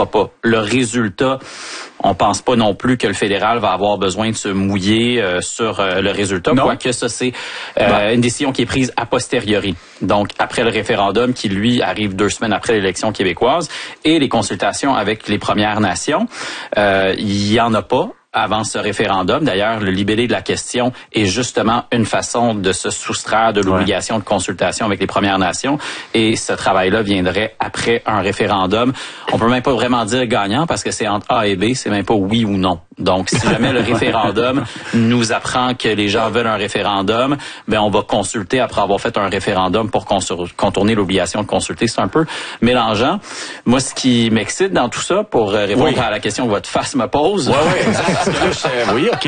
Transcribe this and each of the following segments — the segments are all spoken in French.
fera pas. Le résultat, on pense pas non plus que le fédéral va avoir besoin de se mouiller sur le résultat, quoique ça, c'est une décision qui est prise a posteriori. Donc, après le référendum qui, lui, arrive 2 semaines après l'élection québécoise et les consultations avec les Premières Nations, il y en a pas avant ce référendum. D'ailleurs, le libellé de la question est justement une façon de se soustraire de l'obligation de consultation avec les Premières Nations. Et ce travail-là viendrait après un référendum. On peut même pas vraiment dire gagnant parce que c'est entre A et B, c'est même pas oui ou non. Donc, si jamais le référendum nous apprend que les gens veulent un référendum, ben on va consulter après avoir fait un référendum pour contourner l'obligation de consulter. C'est un peu mélangeant. Moi, ce qui m'excite dans tout ça, pour répondre à la question que votre face me pose... Oui, OK.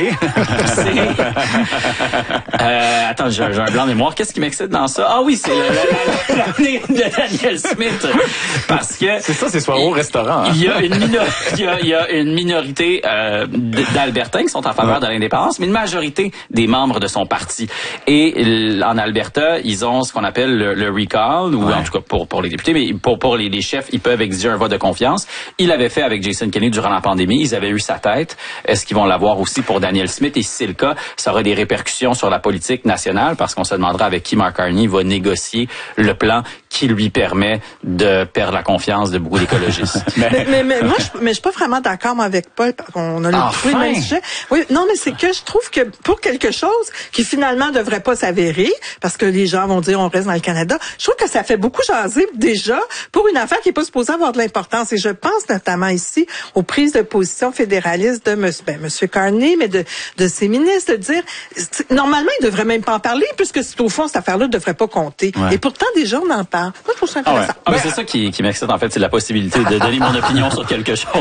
Attends, j'ai un blanc de mémoire. Qu'est-ce qui m'excite dans ça? Ah oui, c'est l'avenir de Daniel Smith. Parce que... C'est ça, c'est soir au restaurant. Il y a une minorité d'Albertains qui sont en faveur de l'indépendance, mais une majorité des membres de son parti. Et en Alberta, ils ont ce qu'on appelle le recall, ou en tout cas pour les députés, mais pour les chefs, ils peuvent exiger un vote de confiance. Ils l'avaient fait avec Jason Kenney durant la pandémie. Ils avaient eu sa tête. Est-ce qu'ils vont l'avoir aussi pour Daniel Smith? Et si c'est le cas, ça aura des répercussions sur la politique nationale parce qu'on se demandera avec qui Mark Carney va négocier le plan qui lui permet de perdre la confiance de beaucoup d'écologistes. mais moi, je suis pas vraiment d'accord avec Paul. On a le même sujet. Oui, non, mais c'est que je trouve que pour quelque chose qui finalement devrait pas s'avérer, parce que les gens vont dire on reste dans le Canada, je trouve que ça fait beaucoup jaser déjà pour une affaire qui est pas supposée avoir de l'importance. Et je pense notamment ici aux prises de position fédéralistes de Monsieur Carney, mais de ses ministres, de dire normalement ils devraient même pas en parler puisque au fond cette affaire-là ne devrait pas compter. Et pourtant déjà on en parle. Moi je trouve ça intéressant. Mais c'est ça qui m'excite en fait, c'est la possibilité de donner mon opinion sur quelque chose.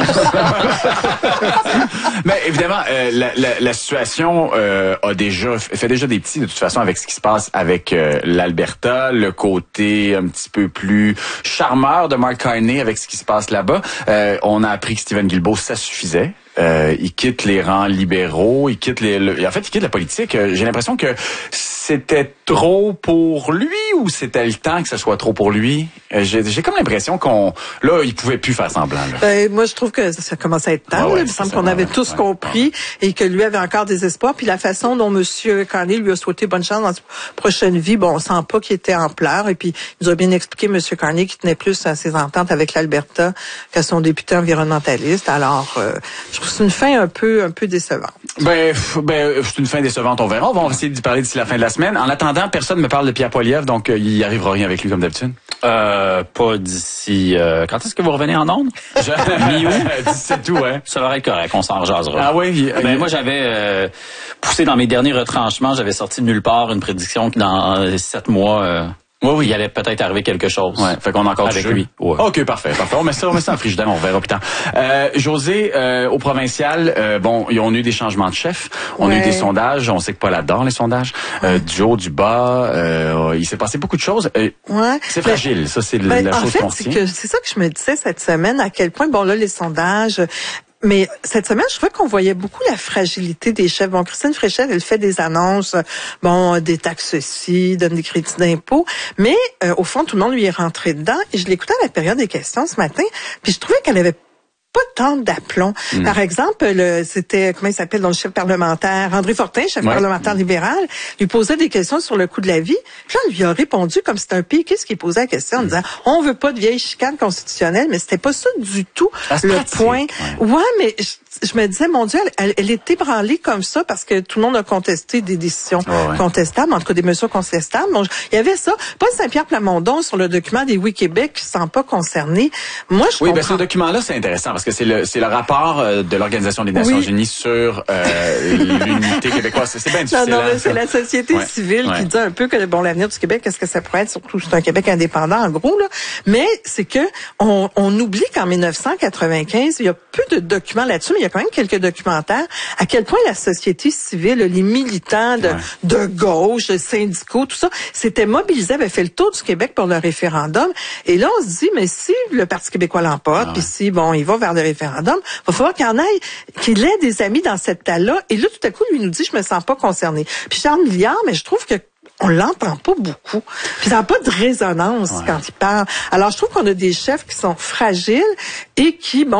Mais évidemment, la situation fait déjà des petits de toute façon avec ce qui se passe avec l'Alberta, le côté un petit peu plus charmeur de Mark Carney avec ce qui se passe là-bas. On a appris que Stephen Guilbeault, ça suffisait. Il quitte les rangs libéraux, il quitte la politique. J'ai l'impression que c'était trop pour lui ou c'était le temps que ce soit trop pour lui? J'ai comme l'impression il pouvait plus faire semblant. Là. Moi, je trouve que ça commence à être temps. Il me semble qu'on avait tous compris et que lui avait encore des espoirs. Puis la façon dont M. Carney lui a souhaité bonne chance dans sa prochaine vie, on sent pas qu'il était en pleurs. Et puis, il nous a bien expliqué, M. Carney, qu'il tenait plus à ses ententes avec l'Alberta qu'à son député environnementaliste. Alors, je trouve que c'est une fin un peu décevante. C'est une fin décevante, on verra. On va essayer d'y parler d'ici la fin de la semaine. En attendant, personne ne me parle de Pierre Poilievre, donc il n'y arrivera rien avec lui comme d'habitude. Pas d'ici... quand est-ce que vous revenez en ondes? Mi-août? D'ici tout, Ça va être correct, on s'en rejasera. Ah oui? Moi, j'avais poussé dans mes derniers retranchements, j'avais sorti de nulle part une prédiction que dans 7 mois... il allait peut-être arriver quelque chose. Fait qu'on a encore avec lui. OK, parfait. On met ça en frigidaire, on verra plus tard. José, au provincial, ils ont eu des changements de chef. On a eu des sondages. On sait que Paul adore les sondages. Du haut, du bas. Il s'est passé beaucoup de choses. C'est fragile. Ça, c'est la chose qu'on tient. C'est ça que je me disais cette semaine, à quel point, les sondages... Mais cette semaine, je trouvais qu'on voyait beaucoup la fragilité des chefs. Christine Fréchette, elle fait des annonces, des taxes-ci, donne des crédits d'impôt. Mais au fond, tout le monde lui est rentré dedans. Et je l'écoutais à la période des questions ce matin, puis je trouvais qu'elle avait pas tant d'aplomb. Par exemple, c'était, comment il s'appelle, le chef parlementaire, André Fortin, chef parlementaire libéral, lui posait des questions sur le coût de la vie. Puis là, on lui a répondu comme c'était un piquiste qui posait la question en disant, on veut pas de vieille chicane constitutionnelle, mais c'était pas ça du tout le point. Mais je me disais, mon Dieu, elle est ébranlée comme ça parce que tout le monde a contesté des décisions contestables, en tout cas des mesures contestables. Donc, il y avait ça. Paul Saint-Pierre Plamondon sur le document des Oui Québec qui ne sont pas concernés. Moi, je comprends. Ce document-là, c'est intéressant parce que c'est le rapport de l'Organisation des Nations Unies sur l'unité québécoise. C'est bien difficile. Non, mais c'est la société civile qui dit un peu que l'avenir du Québec, qu'est-ce que ça pourrait être, surtout c'est un Québec indépendant en gros là. Mais c'est que on oublie qu'en 1995, il y a peu de documents là-dessus, mais il y a quand même quelques documentaires à quel point la société civile, les militants de gauche, les syndicaux, tout ça, s'étaient mobilisés, avaient fait le tour du Québec pour le référendum. Et là, on se dit, mais si le Parti québécois l'emporte, puis si il va vers le référendum, il va falloir qu'il ait des amis dans cette talle-là. Et là, tout à coup, lui nous dit, je me sens pas concerné. Puis Charles Milliard, mais je trouve que on l'entend pas beaucoup. Puis ça n'a pas de résonance quand il parle. Alors, je trouve qu'on a des chefs qui sont fragiles et qui,